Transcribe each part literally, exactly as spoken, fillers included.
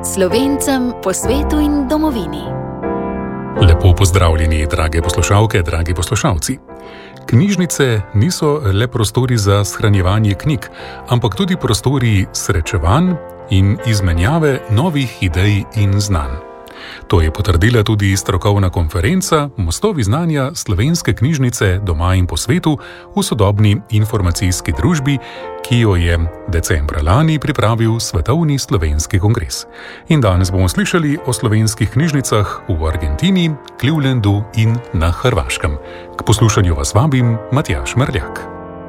Slovencem po svetu in domovini. Lepo pozdravljeni, drage poslušalke, dragi poslušalci. Knjižnice niso le prostori za shranjevanje knjig, ampak tudi prostori srečevanj in izmenjave novih idej in znanj. To je potrdila tudi strokovna konferenca Mostovi znanja slovenske knjižnice doma in po svetu v sodobni informacijski družbi, ki jo je decembra lani pripravil Svetovni slovenski kongres. In danes bomo slišali o slovenskih knjižnicah v Argentini, Clevelandu in na Hrvaškem. K poslušanju vas vabim Matjaž Merljak.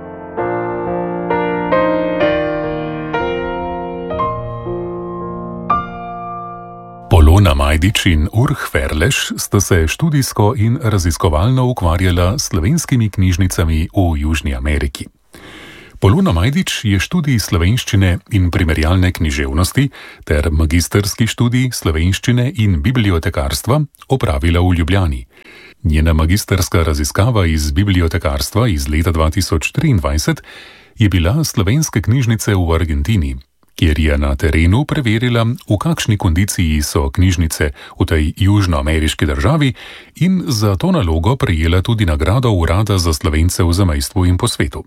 Polona Majdič in Urh Ferleš sta se študijsko in raziskovalno ukvarjala s slovenskimi knjižnicami v Južni Ameriki. Polona Majdič je študij slovenščine in primerjalne književnosti ter magistrski študij slovenščine in bibliotekarstva opravila v Ljubljani. Njena magistrska raziskava iz bibliotekarstva iz leta dva tisoč triindvajset je bila slovenske knjižnice v Argentini, kjer je na terenu preverila, v kakšni kondiciji so knjižnice v tej južnoameriški državi in za to nalogo prejela tudi nagrado Urada za Slovence v zamejstvu in po svetu.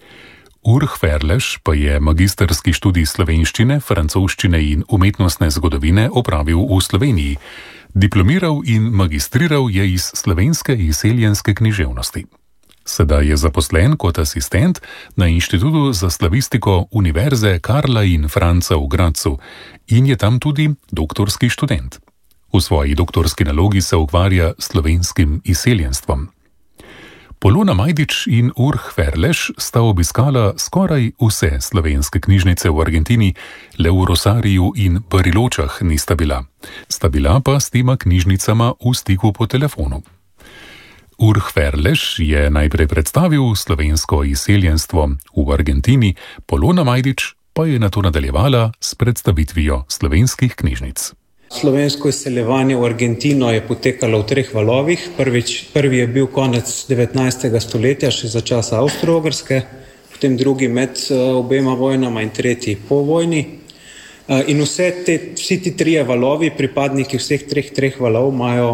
Urh Ferleš pa je magistrski študij slovenščine, francoščine in umetnostne zgodovine opravil v Sloveniji. Diplomiral in magistriral je iz slovenske izseljenske književnosti. Sedaj je zaposlen kot asistent na Inštitutu za slavistiko Univerze Karla in Franca v Gradcu in je tam tudi doktorski študent. V svoji doktorski nalogi se ukvarja s slovenskim izseljenstvom. Polona Majdič in Urh Ferleš sta obiskala skoraj vse slovenske knjižnice v Argentini, le v Rosariju in Bariločah nista bila. Sta bila pa s tema knjižnicama v stiku po telefonu. Urh Ferleš je najprej predstavil slovensko izseljenstvo v Argentini, Polona Majdič pa je nato nadaljevala s predstavitvijo slovenskih knjižnic. Slovensko izseljevanje v Argentino je potekalo v treh valovih. Prvič, prvi je bil konec devetnajstega stoletja, še za časa Avstro-Ogrske, potem drugi med obema vojnama in tretji po vojni. In vse te, vsi ti trije valovi, pripadniki vseh treh, treh valov, imajo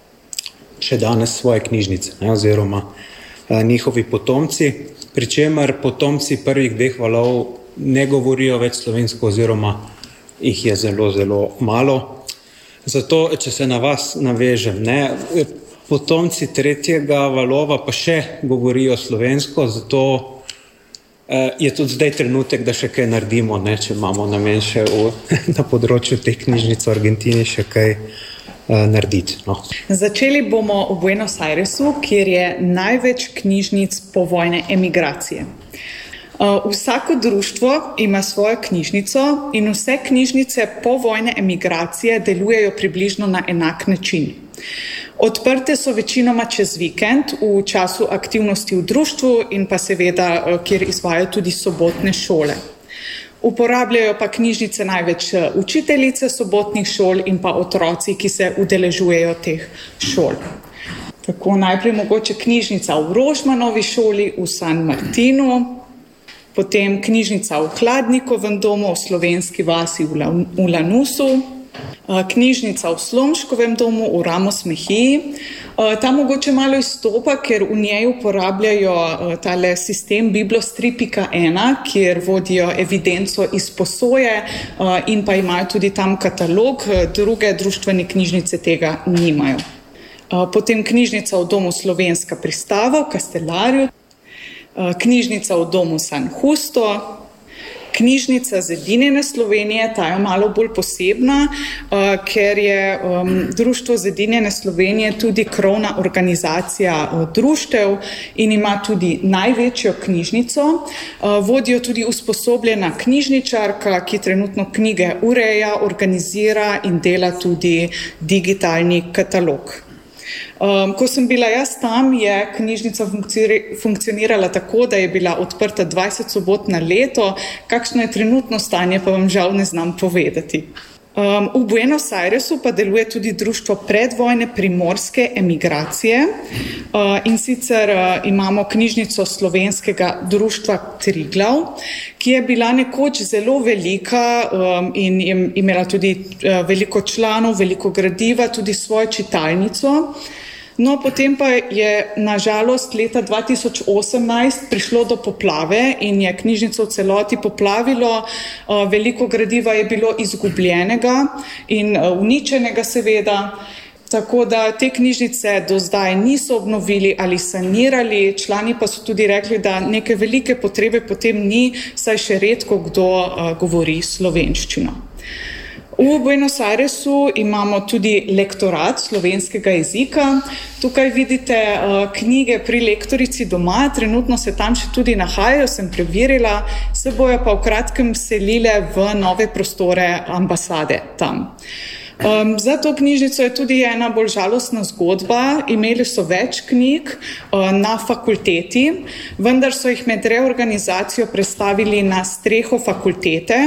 še danes svoje knjižnice, ne, oziroma a, njihovi potomci, pri čemer potomci prvih dveh valov ne govorijo več slovensko oziroma jih je zelo, zelo malo. Zato, če se na vas navežem, ne, potomci tretjega valova pa še govorijo slovensko, zato a, je tudi zdaj trenutek, da še kaj naredimo, ne, če imamo namen še v, na področju teh knjižnic v Argentini še kaj narediti. No. Začeli bomo v Buenos Airesu, kjer je največ knjižnic povojne emigracije. Vsako društvo ima svojo knjižnico in vse knjižnice povojne emigracije delujejo približno na enak način. Odprte so večinoma čez vikend v času aktivnosti v društvu in pa seveda, kjer izvajajo tudi sobotne šole. Uporabljajo pa knjižnice največ učiteljice sobotnih šol in pa otroci, ki se udeležujejo teh šol. Tako najprej mogoče knjižnica v Rožmanovi šoli v San Martinu, potem knjižnica v Hladnikovem domu v Slovenski vasi v Lanusu, knjižnica v Slomškovem domu v Ramos Mejiji. Ta mogoče malo izstopa, ker v njej uporabljajo tale sistem Biblos tri pika ena, kjer vodijo evidenco izposoje in pa imajo tudi tam katalog, druge društvene knjižnice tega nimajo. Potem knjižnica v domu Slovenska pristava v Kastelarju, knjižnica v domu San Justo, knjižnica Zedinjene Slovenije, ta je malo bolj posebna, uh, ker je um, Društvo Zedinjene Slovenije tudi krovna organizacija uh, društev in ima tudi največjo knjižnico. Uh, vodijo tudi usposobljena knjižničarka, ki trenutno knjige ureja, organizira in dela tudi digitalni katalog. Um, ko sem bila jaz tam, je knjižnica funkcionirala tako, da je bila odprta dvajset sobot na leto. Kakšno je trenutno stanje, pa vam žal ne znam povedati. Um, v Buenos Airesu pa deluje tudi društvo predvojne primorske emigracije uh, in sicer uh, imamo knjižnico slovenskega društva Triglav, ki je bila nekoč zelo velika um, in je imela tudi uh, veliko članov, veliko gradiva, tudi svojo čitalnico. No, potem pa je na žalost leta dva tisoč osemnajst prišlo do poplave in je knjižnico v celoti poplavilo. Veliko gradiva je bilo izgubljenega in uničenega seveda, tako da te knjižnice do zdaj niso obnovili ali sanirali. Člani pa so tudi rekli, da neke velike potrebe potem ni, saj še redko kdo govori slovenščino. V Buenos Airesu imamo tudi lektorat slovenskega jezika. Tukaj vidite uh, knjige pri lektorici doma, trenutno se tam še tudi nahajajo, sem preverila, se bojo pa v kratkem selile v nove prostore ambasade tam. Um, za to knjižnico je tudi ena bolj žalostna zgodba. Imeli so več knjig uh, na fakulteti, vendar so jih med reorganizacijo prestavili na streho fakultete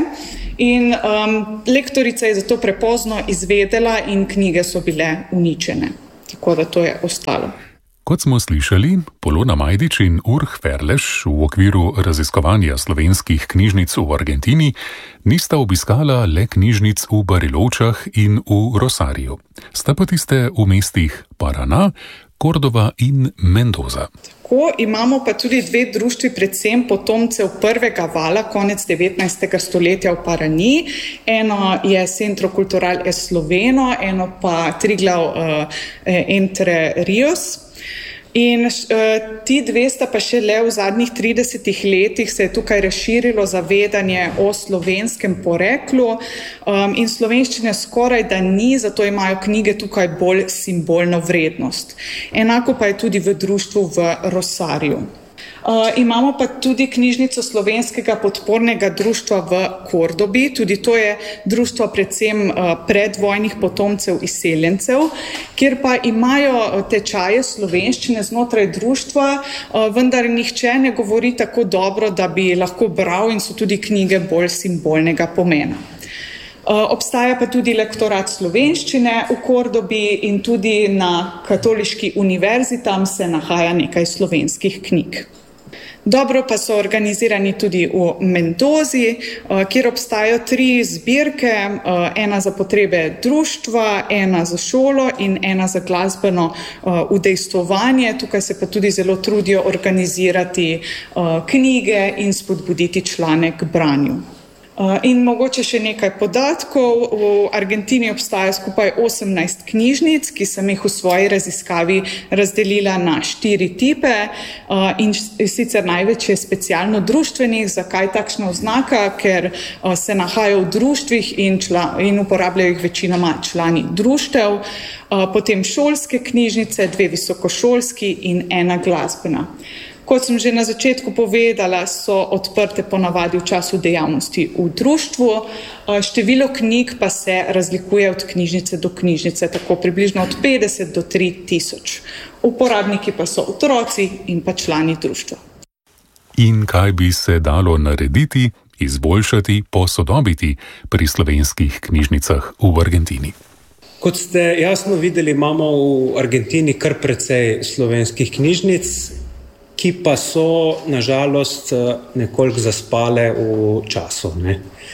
in um, lektorica je zato prepozno izvedela in knjige so bile uničene. Tako da to je ostalo. Kot smo slišali, Polona Majdič in Urh Ferlež v okviru raziskovanja slovenskih knjižnic v Argentini nista obiskala le knjižnic v Bariločah in v Rosariju. Sta pa tiste v mestih Paraná, Cordova in Mendoza. Tako, imamo pa tudi dve društvi, predvsem potomcev prvega vala, konec devetnajstega stoletja v Paraní. Eno je Centro Cultural Esloveno, eno pa Triglav uh, Entre Rios. In uh, ti dve sta pa še le v zadnjih tridesetih letih se je tukaj razširilo zavedanje o slovenskem poreklu um, in slovenščine skoraj da ni, zato imajo knjige tukaj bolj simbolno vrednost. Enako pa je tudi v društvu v Rosariju. Uh, imamo pa tudi knjižnico slovenskega podpornega društva v Kordobi, tudi to je društvo predvsem uh, predvojnih potomcev izseljencev, kjer pa imajo tečaje slovenščine znotraj društva, uh, vendar nihče ne govori tako dobro, da bi lahko bral in so tudi knjige bolj simbolnega pomena. Uh, obstaja pa tudi lektorat slovenščine v Kordobi in tudi na Katoliški univerzi, tam se nahaja nekaj slovenskih knjig. Dobro pa so organizirani tudi v Mendozi, kjer obstajajo tri zbirke, ena za potrebe društva, ena za šolo in ena za glasbeno udejstvovanje. Tukaj se pa tudi zelo trudijo organizirati knjige in spodbuditi člane k branju. In mogoče še nekaj podatkov. V Argentini obstaja skupaj osemnajst knjižnic, ki sem jih v svoji raziskavi razdelila na štiri tipe in sicer največ je specialno društvenih. Zakaj takšna oznaka? Ker se nahajajo v društvih in, čla, in uporabljajo jih večinoma člani društev. Potem šolske knjižnice, dve visokošolski in ena glasbena. Kot sem že na začetku povedala, so odprte ponavadi v času dejavnosti v društvu. Število knjig pa se razlikuje od knjižnice do knjižnice, tako približno od petdeset do tri tisoč. Uporabniki pa so otroci in pa člani društva. In kaj bi se dalo narediti, izboljšati, posodobiti pri slovenskih knjižnicah v Argentini? Kot ste jasno videli, imamo v Argentini kar precej slovenskih knjižnic, ki pa so nažalost nekoliko zaspale v času. Ne?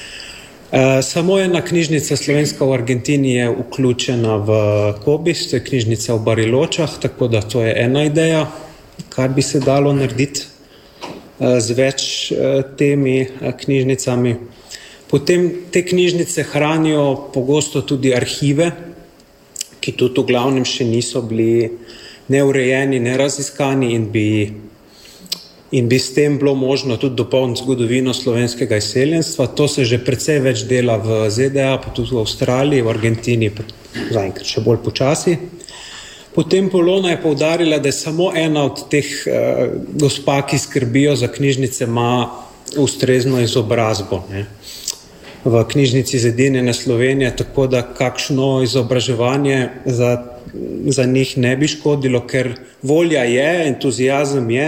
E, samo ena knjižnica slovenska v Argentini je vključena v Kobis, to je knjižnica v Bariločah, tako da to je ena ideja, kar bi se dalo narediti e, z več e, temi e, knjižnicami. Potem te knjižnice hranijo pogosto tudi arhive, ki tudi v glavnem še niso bili neurejeni, neraziskani in bi in bi s tem bilo možno tudi dopolniti zgodovino slovenskega izseljenstva. To se že precej več dela v Z D A, pa tudi v Avstraliji, v Argentini, zaenkrat še bolj počasi. Potem Polona je poudarila, da je samo ena od teh eh, gospa, ki skrbijo za knjižnice, ima ustrezno izobrazbo, ne? V knjižnici Zedinjene Slovenije, tako da kakšno izobraževanje za, za njih ne bi škodilo, ker volja je, entuzijazem je,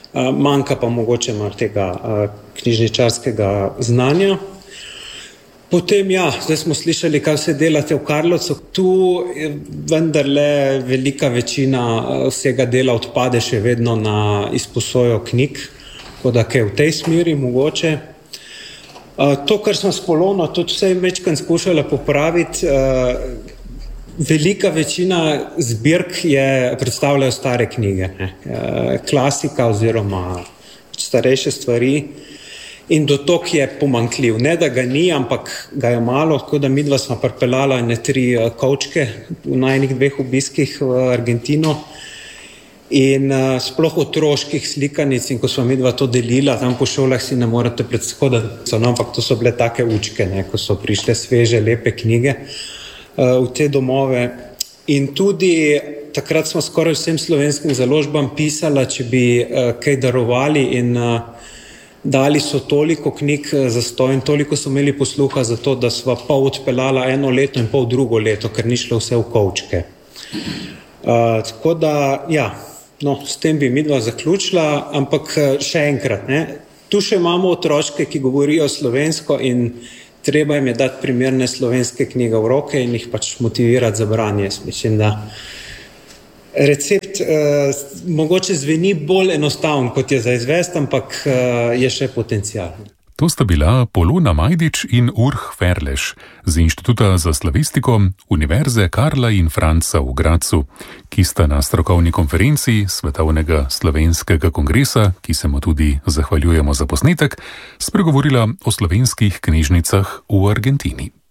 manjka pa mogoče malo tega knjižničarskega znanja. Potem ja, zdaj smo slišali, kaj vse delate v Karlovcu. Tu je vendarle velika večina vsega dela odpade še vedno na izposojo knjig, tako da kaj v tej smeri mogoče. To, kar smo s Polono tudi vse večkrat skušali popraviti, velika večina zbirk je, predstavljajo stare knjige, ne? Klasika oziroma starejše stvari. In dotok je pomanjkljiv. Ne, da ga ni, ampak ga je malo, tako da midva smo pripeljala ne tri kovčke v najnih dveh obiskih v Argentino. In uh, sploh otroških slikanic, in ko smo midva to delila, tam po šolah si ne morete predstavljati, no, ampak to so bile take učke, ne, ko so prišle sveže, lepe knjige uh, v te domove. In tudi takrat smo skoraj vsem slovenskim založbam pisala, če bi uh, kaj darovali, in uh, dali so toliko knjig za sto in toliko so imeli posluha za to, da sva pol odpeljala eno leto in pol drugo leto, ker ni šlo vse v kovčke. Uh, tako da, ja, no, s tem bi midva zaključila, ampak še enkrat, ne, tu še imamo otročke, ki govorijo slovensko in treba jim je dati primerne slovenske knjige v roke in jih pač motivirati za branje. Mislim, da recept eh, mogoče zveni bolj enostaven, kot je za izvest, ampak eh, je še potencial. To sta bila Polona Majdič in Urh Ferleš z Inštituta za slavistiko Univerze Karla in Franca v Gradcu, ki sta na strokovni konferenci Svetovnega slovenskega kongresa, ki se mu tudi zahvaljujemo za posnetek, spregovorila o slovenskih knjižnicah v Argentini.